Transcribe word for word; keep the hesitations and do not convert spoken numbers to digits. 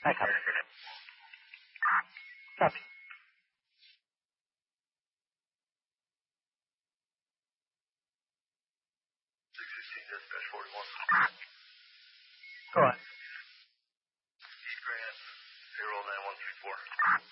I copy. Copy. six fifteen dash forty-one. Go on. East Grand, payroll nine one three four.